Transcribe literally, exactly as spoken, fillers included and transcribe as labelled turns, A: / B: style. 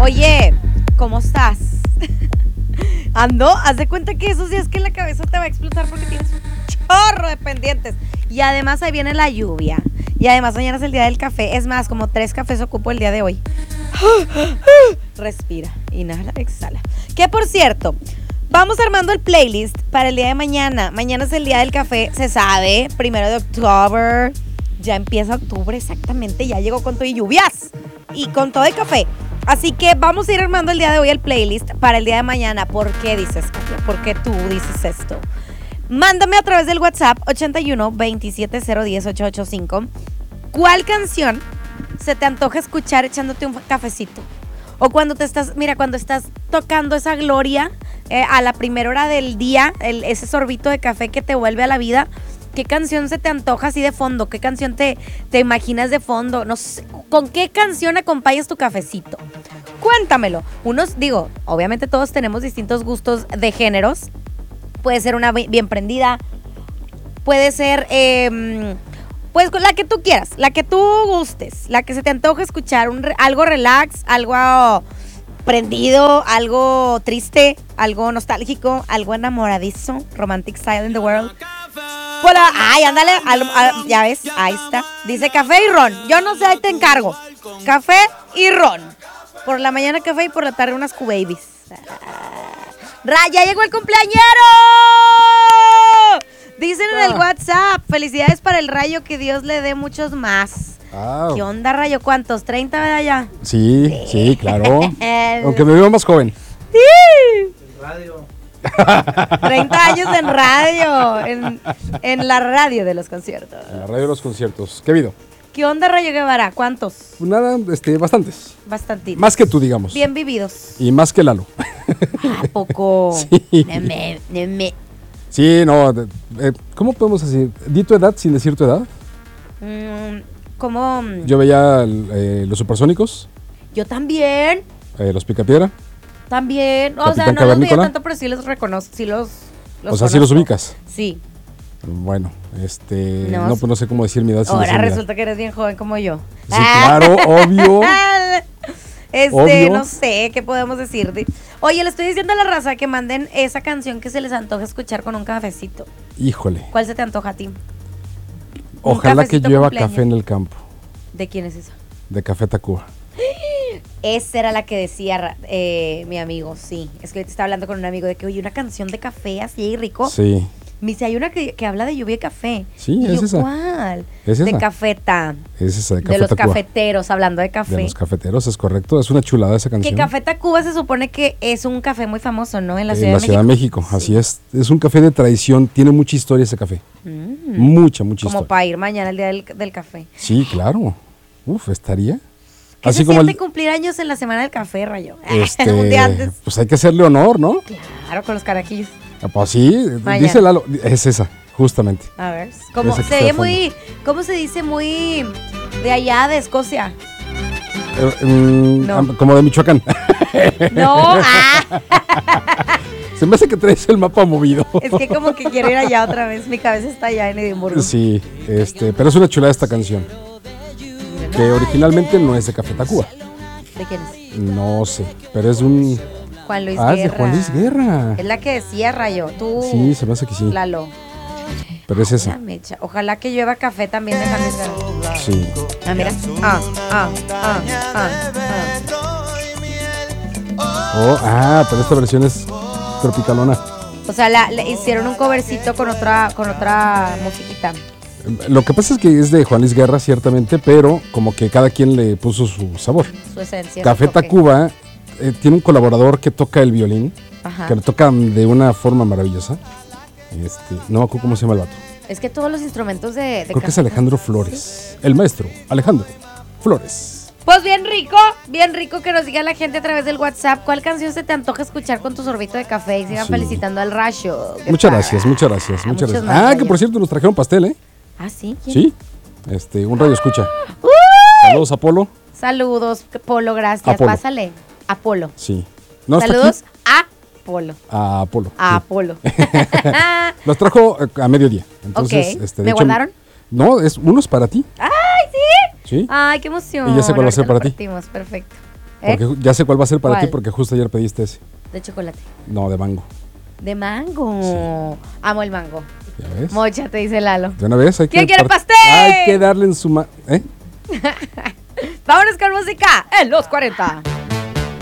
A: Oye, ¿cómo estás? Ando, haz de cuenta que esos días que la cabeza te va a explotar porque tienes un chorro de pendientes. Y además ahí viene la lluvia. Y además mañana es el día del café. Es más, como tres cafés ocupo el día de hoy. Respira, inhala, exhala. Que por cierto, vamos armando el playlist para el día de mañana. Mañana es el día del café, se sabe, primero de octubre. Ya empieza octubre exactamente, ya llegó con todo y lluvias y con todo el café. Así que vamos a ir armando el día de hoy el playlist para el día de mañana. ¿Por qué dices, Katia? ¿Por qué tú dices esto? Mándame a través del WhatsApp ochenta y uno, veintisiete cero diez, ochocientos ochenta y cinco. ¿Cuál canción se te antoja escuchar echándote un cafecito? O cuando te estás, mira, cuando estás tocando esa gloria eh, a la primera hora del día, el, ese sorbito de café que te vuelve a la vida. ¿Qué canción se te antoja así de fondo? ¿Qué canción te, te imaginas de fondo? No sé, ¿con qué canción acompañas tu cafecito? Cuéntamelo. Unos, digo, obviamente todos tenemos distintos gustos de géneros. Puede ser una bien prendida. Puede ser, eh, pues la que tú quieras, la que tú gustes, la que se te antoja escuchar. Un, algo relax, algo prendido, algo triste, algo nostálgico, algo enamoradizo. Romantic Style in the World. Hola, ay, ándale, al, al, ya ves, ahí está. Dice café y ron. Yo no sé, ahí te encargo. Café y ron. Por la mañana café y por la tarde unas Q-Babies. ¡Raya, llegó el cumpleañero! Dicen en el WhatsApp, felicidades para el Rayo, que Dios le dé muchos más.
B: Ah.
A: ¿Qué onda, Rayo? ¿Cuántos? ¿treinta, verdad ya?
B: Sí, sí, claro. Aunque me veo más joven.
A: Sí.
C: El radio.
A: treinta años en radio, en, en la radio de los conciertos.
B: En la radio de los conciertos. ¿Qué ha habido?
A: ¿Qué onda, Rayo Guevara? ¿Cuántos?
B: Pues nada, este, bastantes.
A: Bastantitos.
B: Más que tú, digamos.
A: Bien vividos.
B: Y más que Lalo.
A: ¿A poco?
B: Sí.
A: No me, no me.
B: Sí, no. de- eh, ¿Cómo podemos decir? Di tu edad sin decir tu edad.
A: Mm, ¿Cómo?
B: Yo veía eh, los Supersónicos,
A: Yo también.
B: eh, los Picapiedra.
A: También. O
B: Capitán
A: sea, no los veía
B: Cavernícola.
A: tanto, pero sí los reconozco. Sí los, los
B: O sea, sí los
A: conozco.
B: ubicas.
A: Sí.
B: Bueno, este.
A: No,
B: No,
A: sí.
B: pues no sé cómo decir mi edad sin
A: Ahora
B: decir mi edad.
A: resulta que eres bien joven como yo.
B: Sí, claro, obvio.
A: Este,
B: Obvio.
A: no sé, ¿qué podemos decir? De- Oye, le estoy diciendo a la raza que manden esa canción que se les antoja escuchar con un cafecito.
B: Híjole.
A: ¿Cuál se te antoja a ti?
B: Ojalá que
A: cafecito
B: llueva
A: cumpleaños.
B: café en el campo.
A: ¿De quién es esa?
B: De Café Tacuba.
A: Esa era la que decía Ra- eh, mi amigo, sí. Es que ahorita estaba hablando con un amigo de que, oye, una canción de café así rico.
B: Sí.
A: Me dice, hay una que, que habla de lluvia y café.
B: Sí,
A: Y
B: es
A: yo,
B: esa.
A: ¿cuál?
B: Es
A: De
B: esa.
A: Cafeta.
B: Es esa de Café
A: De los
B: Tacuba.
A: cafeteros, hablando de café.
B: De los cafeteros, es correcto. Es una chulada esa
A: Que
B: canción.
A: Café Tacuba se supone que es un café muy famoso, ¿no? En la
B: En
A: Ciudad
B: la
A: de
B: Ciudad de
A: México.
B: México, así es. Es un café de tradición. Tiene mucha historia ese café.
A: Mm.
B: Mucha, mucha
A: Como
B: historia.
A: para ir mañana el día del, del café.
B: Sí, claro. Uf, estaría.
A: ¿Qué
B: Así
A: se
B: como
A: siente
B: el,
A: cumplir años en la semana del café, Rayo?
B: este,
A: Un día antes.
B: pues hay que hacerle honor, ¿no?
A: Claro, con los carajillos.
B: Ah, Pues sí,
A: Mañana.
B: dice Lalo, es esa, justamente.
A: A ver, como
B: Esa que
A: se
B: está
A: ve
B: de fondo.
A: muy, ¿cómo se dice? Muy de allá de Escocia.
B: Eh, mm,
A: No.
B: ah, Como de Michoacán.
A: No, ah,
B: Se me hace que traes el mapa movido.
A: es que como que quiero ir allá otra vez. Mi cabeza está allá en Edimburgo.
B: Sí, este, pero es una chulada esta canción. Que originalmente no es de Café Tacuba.
A: ¿De quién es?
B: No sé, pero es un.
A: Juan Luis
B: Ah, es de
A: Guerra.
B: Juan Luis Guerra.
A: Es la que decía, Rayo. Tú,
B: Sí, se me hace que sí.
A: Lalo.
B: Pero es
A: La
B: esa.
A: mecha. Ojalá que llueva café también de Juan Luis Guerra.
B: Sí.
A: Ah, mira. Ah, ah, ah, ah, ah.
B: Oh, ah, pero esta versión es tropicalona.
A: O sea, la, le hicieron un covercito con otra, con otra musiquita.
B: Lo que pasa es que es de Juan Luis Guerra, ciertamente, pero como que cada quien le puso su sabor.
A: Su esencia.
B: Café
A: su toque.
B: Tacuba eh, tiene un colaborador que toca el violín,
A: Ajá.
B: que lo toca de una forma maravillosa. Este, no me acuerdo cómo se llama el vato.
A: Es que todos los instrumentos de, de
B: Creo que
A: café-
B: es Alejandro Flores. El maestro, Alejandro Flores.
A: Pues bien rico, bien rico que nos diga la gente a través del WhatsApp cuál canción se te antoja escuchar con tu sorbito de café y sigan
B: Sí.
A: felicitando al Rayo.
B: Muchas gracias, muchas gracias,
A: Ah,
B: muchas
A: muchos
B: gracias.
A: más,
B: Ah, que
A: Rayo.
B: por cierto nos trajeron pastel, ¿eh?
A: Ah, sí. ¿Quién?
B: Sí. Este, un radio escucha.
A: ¡Uy!
B: Saludos, Apolo.
A: Saludos, Polo, gracias.
B: Apolo.
A: Pásale. Apolo.
B: Sí. No, está
A: Saludos
B: aquí.
A: a Polo.
B: A Apolo.
A: A
B: sí.
A: Apolo.
B: Los trajo eh, a mediodía. Entonces,
A: Ok.
B: este, de
A: ¿Me
B: hecho,
A: guardaron?
B: No, es unos para ti.
A: ¡Ay, sí!
B: Sí.
A: Ay, qué emoción.
B: Y ya sé cuál va a ser
A: Ahorita lo
B: para ti.
A: partimos, perfecto. ¿Eh?
B: Porque ju- ya sé cuál va a ser para
A: ¿Cuál?
B: ti porque justo ayer pediste ese.
A: De chocolate.
B: No, de mango.
A: De mango. Amo el mango.
B: ¿Ya ves?
A: Mocha, te dice Lalo.
B: De una vez hay que...
A: ¿Quién quiere
B: par-
A: pastel?
B: Hay que darle en su... ma- ¿Eh?
A: Vámonos con música en los cuarenta.